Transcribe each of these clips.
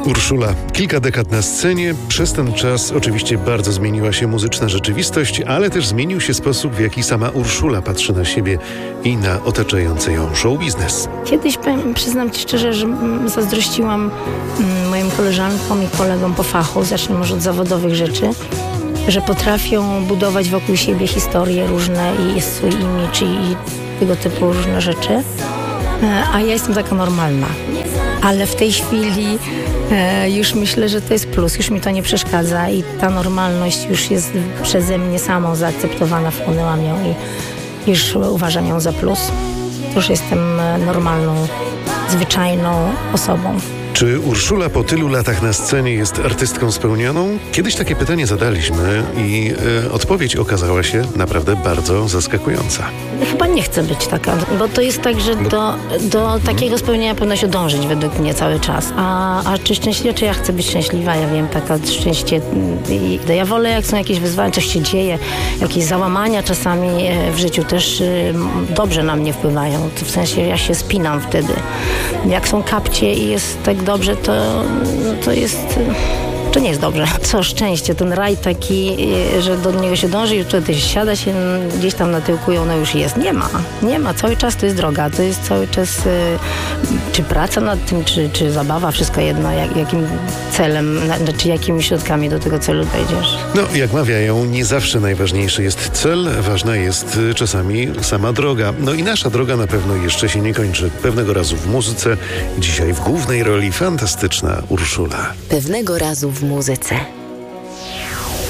Urszula. Kilka dekad na scenie. Przez ten czas oczywiście bardzo zmieniła się muzyczna rzeczywistość, ale też zmienił się sposób, w jaki sama Urszula patrzy na siebie i na otaczający ją show biznes. Kiedyś, przyznam Ci szczerze, że zazdrościłam moim koleżankom i kolegom po fachu, zacznę może od zawodowych rzeczy, że potrafią budować wokół siebie historie różne i jest swój imidż i tego typu różne rzeczy. A ja jestem taka normalna. Ale w tej chwili już myślę, że to jest plus, już mi to nie przeszkadza i ta normalność już jest przeze mnie samą zaakceptowana, wchłonęłam ją i już uważam ją za plus. Już jestem normalną, zwyczajną osobą. Czy Urszula po tylu latach na scenie jest artystką spełnioną? Kiedyś takie pytanie zadaliśmy i odpowiedź okazała się naprawdę bardzo zaskakująca. Chyba nie chcę być taka, bo to jest tak, że do takiego spełnienia powinno się dążyć według mnie cały czas. A czy szczęśliwa, czy ja chcę być szczęśliwa? Ja wiem, taka szczęście. Ja wolę, jak są jakieś wyzwania, coś się dzieje, jakieś załamania czasami w życiu też dobrze na mnie wpływają. W sensie ja się spinam wtedy. Jak są kapcie i jest tak dobrze, to jest... To nie jest dobrze. Co szczęście, ten raj taki, że do niego się dąży i wtedy siada się gdzieś tam na tyłku i ono już jest. Nie ma. Cały czas to jest droga. To jest cały czas czy praca nad tym, czy zabawa, wszystko jedno, jakim celem, czy jakimi środkami do tego celu dojdziesz. No, jak mawiają, nie zawsze najważniejszy jest cel, ważna jest czasami sama droga. No i nasza droga na pewno jeszcze się nie kończy. Pewnego razu w muzyce, dzisiaj w głównej roli fantastyczna Urszula. Pewnego razu w muzyce.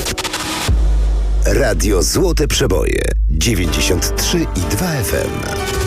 Radio Złote Przeboje 93,2 FM.